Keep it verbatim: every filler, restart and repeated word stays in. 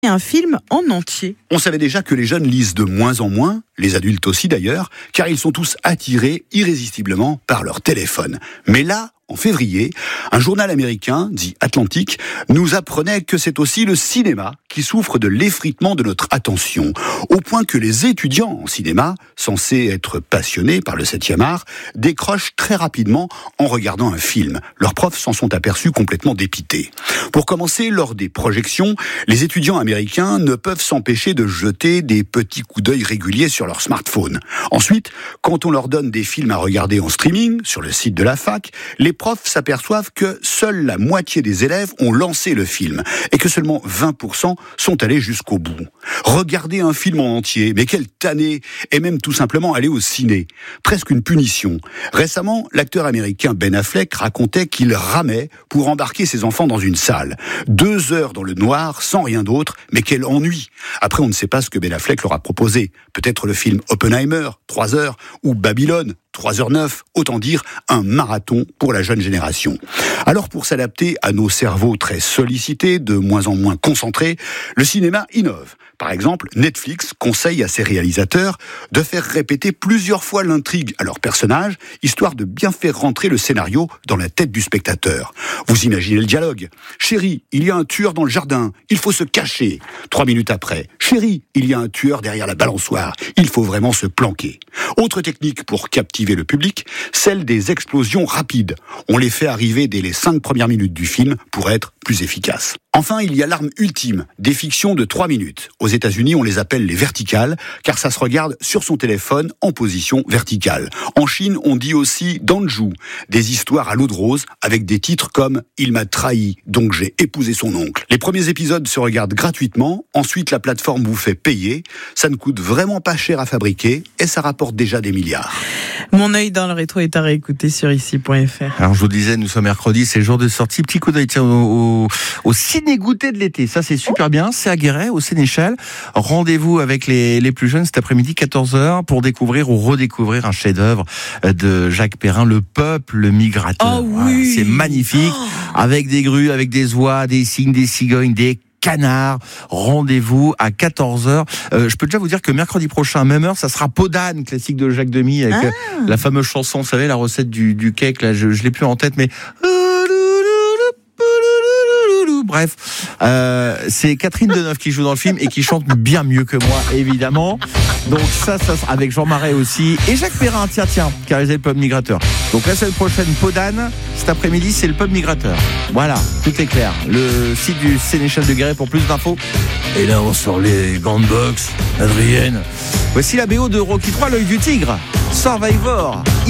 un film en entier. On savait déjà que les jeunes lisent de moins en moins, les adultes aussi d'ailleurs, car ils sont tous attirés irrésistiblement par leur téléphone. Mais là, en février, un journal américain, dit Atlantic, nous apprenait que c'est aussi le cinéma qui souffre de l'effritement de notre attention, au point que les étudiants en cinéma, censés être passionnés par le septième art, décrochent très rapidement en regardant un film. Leurs profs s'en sont aperçus complètement dépités. Pour commencer, lors des projections, les étudiants américains ne peuvent s'empêcher de jeter des petits coups d'œil réguliers sur leur smartphone. Ensuite, quand on leur donne des films à regarder en streaming, sur le site de la fac, les profs s'aperçoivent que seule la moitié des élèves ont lancé le film et que seulement vingt pour cent sont allés jusqu'au bout. Regarder un film en entier, mais quelle tannée, et même tout simplement aller au ciné. Presque une punition. Récemment, l'acteur américain Ben Affleck racontait qu'il ramait pour embarquer ses enfants dans une salle. Deux heures dans le noir, sans rien d'autre, mais quel ennui. Après, on ne sait pas ce que Ben Affleck leur a proposé. Peut-être le film Oppenheimer, trois heures, ou Babylone, trois heures neuf, autant dire un marathon pour la jeune génération. Alors pour s'adapter à nos cerveaux très sollicités, de moins en moins concentrés, le cinéma innove. Par exemple, Netflix conseille à ses réalisateurs de faire répéter plusieurs fois l'intrigue à leurs personnages, histoire de bien faire rentrer le scénario dans la tête du spectateur. Vous imaginez le dialogue. « Chérie, il y a un tueur dans le jardin, il faut se cacher. » Trois minutes après, « Chérie, il y a un tueur derrière la balançoire, il faut vraiment se planquer. » Autre technique pour captiver le public, celle des explosions rapides. On les fait arriver dès les cinq premières minutes du film pour être plus efficaces. Enfin, il y a l'arme ultime, des fictions de trois minutes. Aux États-Unis, on les appelle les verticales, car ça se regarde sur son téléphone en position verticale. En Chine, on dit aussi danju, des histoires à l'eau de rose avec des titres comme « Il m'a trahi, donc j'ai épousé son oncle ». Les premiers épisodes se regardent gratuitement, ensuite la plateforme vous fait payer. Ça ne coûte vraiment pas cher à fabriquer et ça rapporte déjà des milliards. Mon œil dans le rétro est à réécouter sur ici point f r. Alors je vous disais, nous sommes mercredi, c'est le jour de sortie. Petit coup d'œil tiens, au, au, au ciné-goûter de l'été. Ça c'est super bien, c'est à Guéret, au Sénéchal. Rendez-vous avec les, les plus jeunes cet après-midi, quatorze heures, pour découvrir ou redécouvrir un chef-d'œuvre de Jacques Perrin, Le Peuple Migrateur. Oh oui. Voilà, c'est magnifique, oh. Avec des grues, avec des oies, des cygnes, des cigognes, des canard. Rendez-vous à quatorze heures. Euh, je peux déjà vous dire que mercredi prochain, même heure, ça sera Peau d'âne, classique de Jacques Demy, avec ah. la fameuse chanson, vous savez, la recette du, du cake, là, je, je l'ai plus en tête, mais... Bref, euh, c'est Catherine Deneuve qui joue dans le film et qui chante bien mieux que moi, évidemment. Donc ça, ça avec Jean Marais aussi. Et Jacques Perrin, tiens, tiens, qui a réalisé Le Peuple Migrateur. Donc la semaine prochaine, Peau d'âne. Cet après-midi, c'est Le Peuple Migrateur. Voilà, tout est clair. Le site du Sénéchal de Guéret pour plus d'infos. Et là, on sort les gants de boxe, Adrienne. Voici la B O de Rocky trois, l'œil du tigre. Survivor.